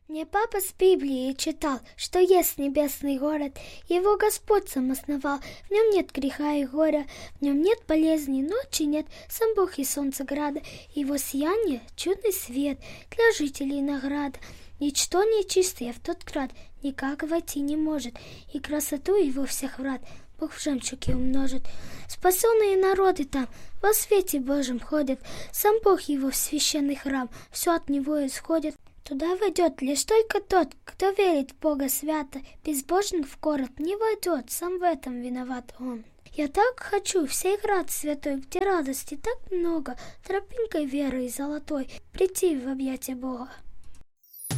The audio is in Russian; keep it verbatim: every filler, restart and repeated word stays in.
Мне папа с Библии читал, что есть небесный город, его Господь сам основал, в нем нет греха и горя, в нем нет болезни, ночи нет, сам Бог и солнце града, его сияние — чудный свет, для жителей награда. Ничто нечистое в тот крат никак войти не может, и красоту его всех врат Бог в жемчуге умножит. Спасенные народы там во свете Божьем ходят, сам Бог его в священный храм, все от него исходит. Туда войдет лишь только тот, кто верит в Бога свято, безбожник в город не войдет, сам в этом виноват он. Я так хочу в сей град святой, где радости так много, тропинкой веры золотой прийти в объятия Бога.